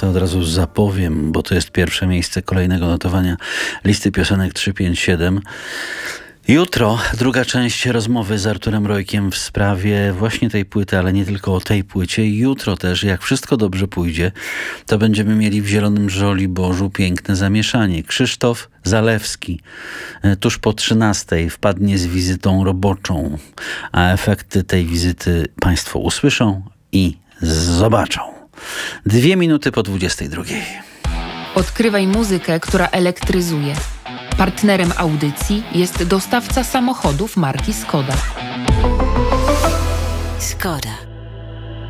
to od razu zapowiem, bo to jest pierwsze miejsce kolejnego notowania listy piosenek 357. Jutro druga część rozmowy z Arturem Rojkiem w sprawie właśnie tej płyty, ale nie tylko o tej płycie. Jutro też, jak wszystko dobrze pójdzie, to będziemy mieli w Zielonym Żoliborzu piękne zamieszanie. Krzysztof Zalewski tuż po 13:00 wpadnie z wizytą roboczą, a efekty tej wizyty Państwo usłyszą i zobaczą. 2 minuty po 22:00. Odkrywaj muzykę, która elektryzuje. Partnerem audycji jest dostawca samochodów marki Skoda. Skoda.